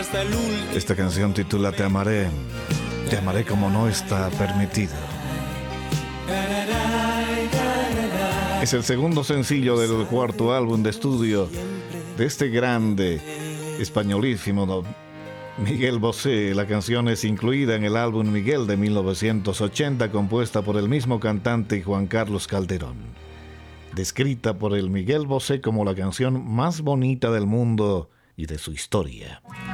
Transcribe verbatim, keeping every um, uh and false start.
hasta el último. Esta canción titula Te amaré, te amaré como no está permitido. Es el segundo sencillo del cuarto álbum de estudio de este grande, españolísimo don Miguel Bosé. La canción es incluida en el álbum Miguel de mil novecientos ochenta, compuesta por el mismo cantante Juan Carlos Calderón. Descrita por el Miguel Bosé como la canción más bonita del mundo y de su historia.